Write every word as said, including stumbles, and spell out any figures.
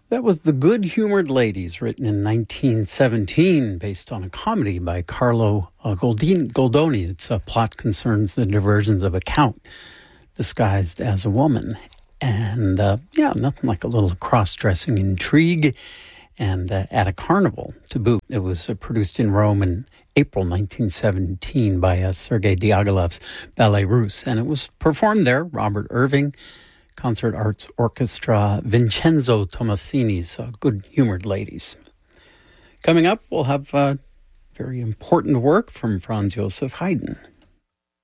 That was The Good-Humored Ladies, written in nineteen seventeen, based on a comedy by Carlo uh, Goldini, Goldoni. Its uh, plot concerns the diversions of a count disguised as a woman. And, uh, yeah, nothing like a little cross-dressing intrigue. And uh, at a carnival, to boot. It was uh, produced in Rome in April nineteen seventeen by uh, Sergei Diaghilev's Ballet Russe. And it was performed there, Robert Irving, Concert Arts Orchestra, Vincenzo Tomasini's uh, Good-Humored Ladies. Coming up, we'll have uh, very important work from Franz Joseph Haydn.